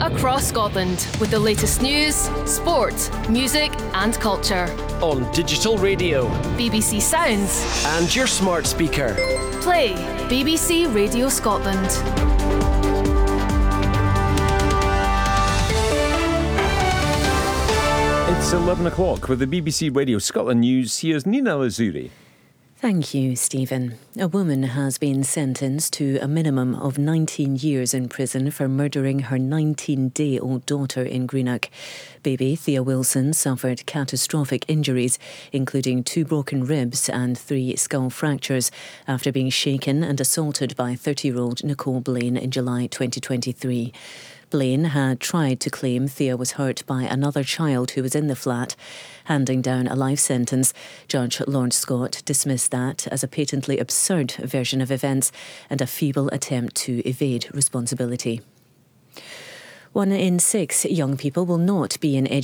across Scotland with the latest news, sport, music and culture. On digital radio, BBC Sounds and your smart speaker. Play BBC Radio Scotland. It's 11 o'clock with the BBC Radio Scotland News. Here's Nina Lazuri. Thank you, Stephen. A woman has been sentenced to a minimum of 19 years in prison for murdering her 19-day-old daughter in Greenock. Baby Thea Wilson suffered catastrophic injuries, including 2 broken ribs and 3 skull fractures, after being shaken and assaulted by 30-year-old Nicole Blaine in July 2023. Blaine had tried to claim Thea was hurt by another child who was in the flat. Handing down a life sentence, Judge Lawrence Scott dismissed that as a patently absurd version of events and a feeble attempt to evade responsibility. 1 in 6 young people will not be in education